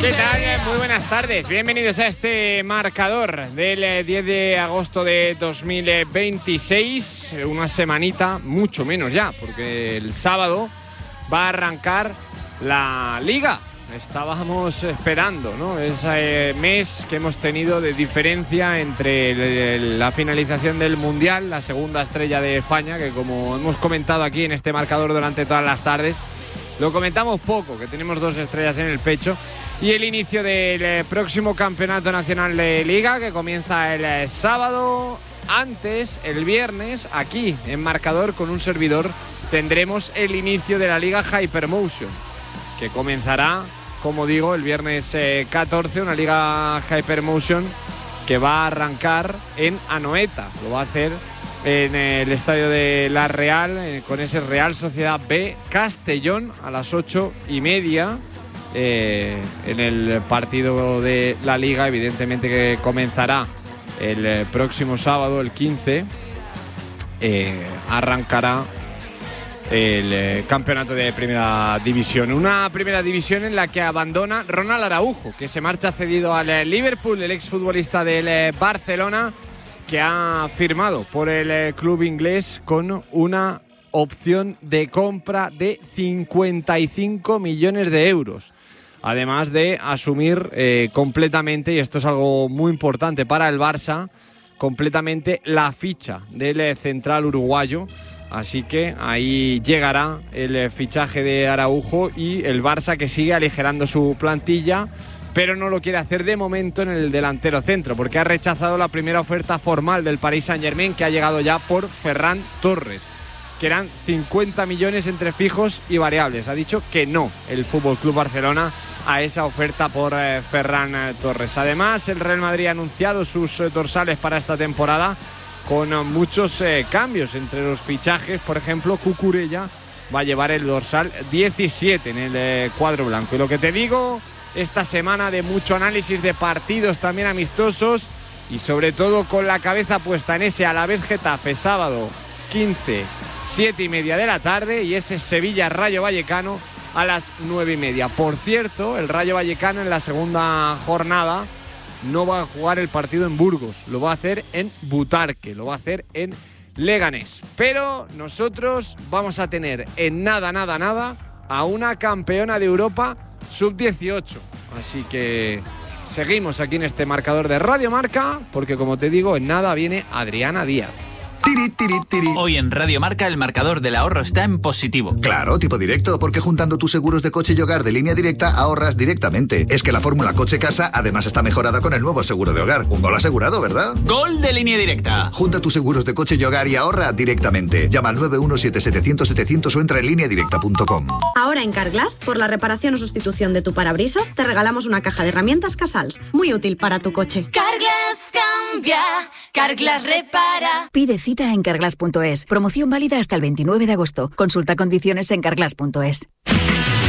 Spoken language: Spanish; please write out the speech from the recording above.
¿Qué tal? Muy buenas tardes. Bienvenidos a este marcador del 10 de agosto de 2026. Una semanita, mucho menos ya, porque el sábado va a arrancar la Liga. Estábamos esperando, ¿no? Ese mes que hemos tenido de diferencia entre la finalización del Mundial, la segunda estrella de España, que como hemos comentado aquí en este marcador durante todas las tardes, lo comentamos poco, que tenemos 2 estrellas en el pecho, y el inicio del próximo Campeonato Nacional de Liga, que comienza el sábado. Antes, el viernes, aquí en marcador con un servidor, tendremos el inicio de la Liga Hypermotion, que comenzará, como digo, el viernes 14, una Liga Hypermotion que va a arrancar en Anoeta. Lo va a hacer en el estadio de La Real, con ese Real Sociedad B Castellón a las 8:30, en el partido de la Liga, evidentemente, que comenzará el próximo sábado, el 15, arrancará el campeonato de primera división. Una primera división en la que abandona Ronald Araujo, que se marcha cedido al Liverpool, el exfutbolista del Barcelona, que ha firmado por el club inglés con una opción de compra de 55 millones de euros. Además de asumir completamente, y esto es algo muy importante para el Barça, completamente la ficha del central uruguayo. Así que ahí llegará el fichaje de Araujo, y el Barça, que sigue aligerando su plantilla, pero no lo quiere hacer de momento en el delantero centro, porque ha rechazado la primera oferta formal del Paris Saint-Germain, que ha llegado ya por Ferran Torres, que eran 50 millones entre fijos y variables. Ha dicho que no el FC Barcelona a esa oferta por Ferran Torres. Además, el Real Madrid ha anunciado sus dorsales para esta temporada, con muchos cambios entre los fichajes. Por ejemplo, Cucurella va a llevar el dorsal 17 en el cuadro blanco. Y lo que te digo, esta semana de mucho análisis de partidos también amistosos, y sobre todo con la cabeza puesta en ese Alavés-Getafe, sábado 15, 7:30 de la tarde, y ese Sevilla-Rayo Vallecano a las 9:30. Por cierto, el Rayo Vallecano en la segunda jornada no va a jugar el partido en Burgos, lo va a hacer en Butarque, lo va a hacer en Leganés. Pero nosotros vamos a tener en nada a una campeona de Europa sub-18. Así que seguimos aquí en este marcador de Radio Marca, porque como te digo, en nada viene Adriana Díaz. Hoy en Radio Marca el marcador del ahorro está en positivo. Claro, tipo directo, porque juntando tus seguros de coche y hogar de Línea Directa ahorras directamente. Es que la fórmula coche-casa además está mejorada con el nuevo seguro de hogar. Un gol asegurado, ¿verdad? ¡Gol de Línea Directa! Junta tus seguros de coche y hogar y ahorra directamente. Llama al 917-700-700 o entra en lineadirecta.com. Ahora en Carglass, por la reparación o sustitución de tu parabrisas, te regalamos una caja de herramientas Casals, muy útil para tu coche. Carglass cambia, Carglass repara. Pide cita en Carglass.es. Promoción válida hasta el 29 de agosto. Consulta condiciones en Carglass.es.